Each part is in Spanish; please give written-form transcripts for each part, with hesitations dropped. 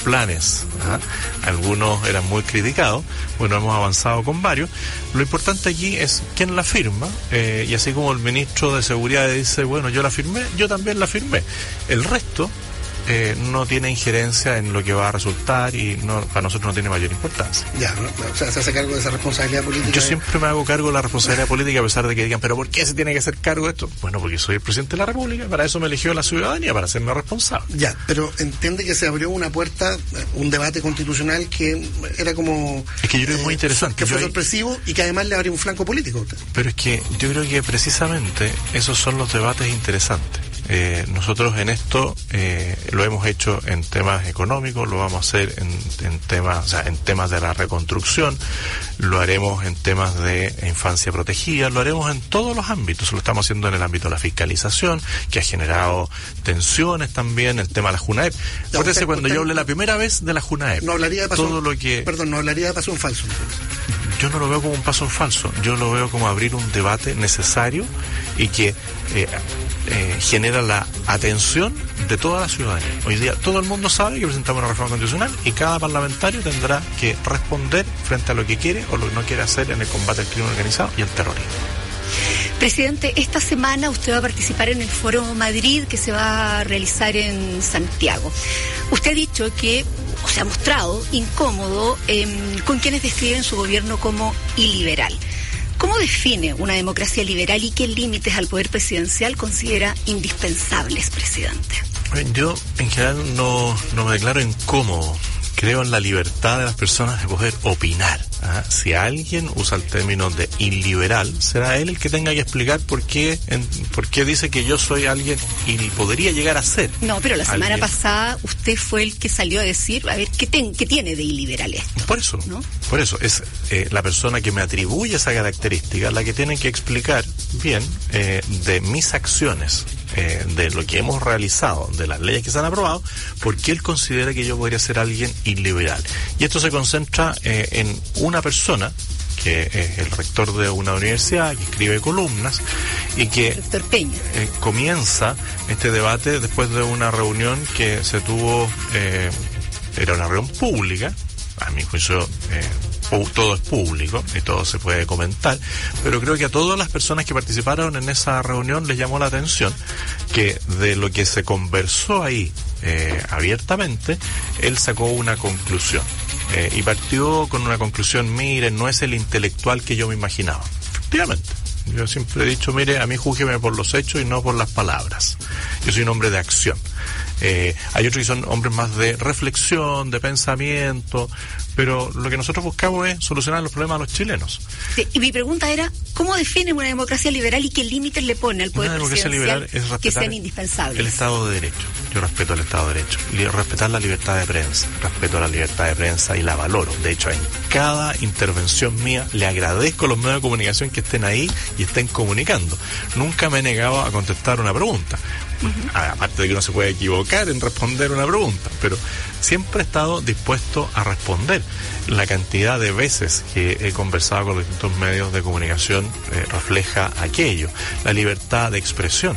planes, algunos eran muy criticados, bueno, hemos avanzado con varios. Lo importante aquí es quién la firma, y así como el ministro de Seguridad dice, bueno, yo la firmé, yo también la firmé. El resto no tiene injerencia en lo que va a resultar y para nosotros no tiene mayor importancia. Ya, ¿no? O sea, se hace cargo de esa responsabilidad política. Yo siempre me hago cargo de la responsabilidad política, a pesar de que digan, pero ¿por qué se tiene que hacer cargo de esto? Bueno, porque soy el presidente de la República, para eso me eligió la ciudadanía, para hacerme responsable. Ya, pero entiende que se abrió una puerta, un debate constitucional que era como... Es que yo creo que es muy interesante. Que fue sorpresivo y que además le abrió un flanco político a usted. Pero es que yo creo que precisamente esos son los debates interesantes. Nosotros en esto lo hemos hecho en temas económicos, lo vamos a hacer en temas, o sea, en temas de la reconstrucción, lo haremos en temas de infancia protegida, lo haremos en todos los ámbitos, lo estamos haciendo en el ámbito de la fiscalización, que ha generado tensiones también, el tema de la JUNAEP. Acuérdese cuando yo hablé la primera vez de la JUNAEP, no hablaría de paso, todo lo que... Perdón, no hablaría de paso en falso. Yo no lo veo como un paso en falso, yo lo veo como abrir un debate necesario y que genera la atención de toda la ciudadanía. Hoy día todo el mundo sabe que presentamos una reforma constitucional y cada parlamentario tendrá que responder frente a lo que quiere o lo que no quiere hacer en el combate al crimen organizado y al terrorismo. Presidente, esta semana usted va a participar en el Foro Madrid que se va a realizar en Santiago. Usted ha dicho que, o se ha mostrado incómodo con quienes describen su gobierno como iliberal. ¿Cómo define una democracia liberal y qué límites al poder presidencial considera indispensables, presidente? Yo, en general, no me declaro incómodo. Creo en la libertad de las personas de poder opinar. Si alguien usa el término de iliberal, será él el que tenga que explicar por qué dice que yo soy alguien y podría llegar a ser. No, pero la semana pasada usted fue el que salió a decir, a ver, ¿qué tiene de iliberal esto? Por eso, ¿no? Por eso, es la persona que me atribuye esa característica la que tiene que explicar bien de mis acciones, de lo que hemos realizado, de las leyes que se han aprobado, por qué él considera que yo podría ser alguien iliberal. Y esto se concentra en una persona que es el rector de una universidad, que escribe columnas y que comienza este debate después de una reunión que se tuvo, era una reunión pública, a mi juicio todo es público y todo se puede comentar, pero creo que a todas las personas que participaron en esa reunión les llamó la atención que de lo que se conversó ahí abiertamente, él sacó una conclusión y partió con una conclusión: miren, no es el intelectual que yo me imaginaba. Efectivamente, yo siempre he dicho, mire, a mí júzgueme por los hechos y no por las palabras. Yo soy un hombre de acción. Hay otros que son hombres más de reflexión, de pensamiento, pero lo que nosotros buscamos es solucionar los problemas de los chilenos. Sí, y mi pregunta era, ¿cómo define una democracia liberal y qué límites le pone al poder presidencial que sean indispensables? El Estado de Derecho. Yo respeto el Estado de Derecho. Respetar la libertad de prensa. Respeto la libertad de prensa y la valoro. De hecho, en cada intervención mía le agradezco a los medios de comunicación que estén ahí y estén comunicando. Nunca me he negado a contestar una pregunta. Aparte de que uno se puede equivocar en responder una pregunta, pero siempre he estado dispuesto a responder. La cantidad de veces que he conversado con los distintos medios de comunicación refleja aquello. La libertad de expresión.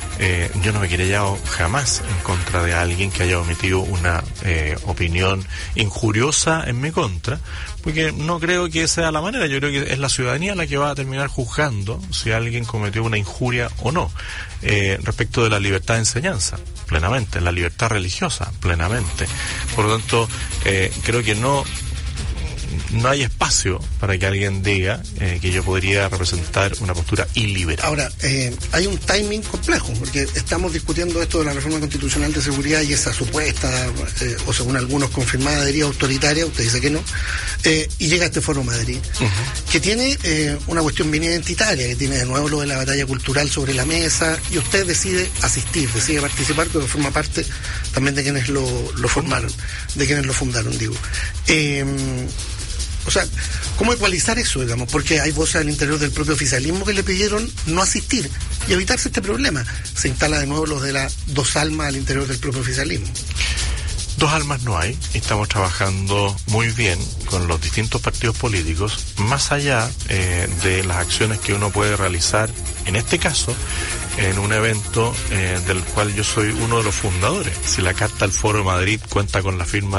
Yo no me querellado jamás en contra de alguien que haya omitido una opinión injuriosa en mi contra, porque no creo que sea la manera. Yo creo que es la ciudadanía la que va a terminar juzgando si alguien cometió una injuria o no. Respecto de la libertad de enseñanza, plenamente. La libertad religiosa, plenamente. Por lo tanto, creo que no hay espacio para que alguien diga que yo podría representar una postura iliberal. Ahora, hay un timing complejo, porque estamos discutiendo esto de la reforma constitucional de seguridad y esa supuesta, o según algunos confirmada, deriva autoritaria, usted dice que no, y llega a este Foro Madrid, que tiene una cuestión bien identitaria, que tiene de nuevo lo de la batalla cultural sobre la mesa, y usted decide asistir, decide participar, pero forma parte también de quienes lo formaron, de quienes lo fundaron, digo. O sea, ¿cómo ecualizar eso, digamos? Porque hay voces al interior del propio oficialismo que le pidieron no asistir y evitarse este problema. Se instala de nuevo los de las dos almas al interior del propio oficialismo. Dos almas no hay. Estamos trabajando muy bien con los distintos partidos políticos, más allá de las acciones que uno puede realizar, en este caso, en un evento del cual yo soy uno de los fundadores. Si la Carta al Foro de Madrid cuenta con la firma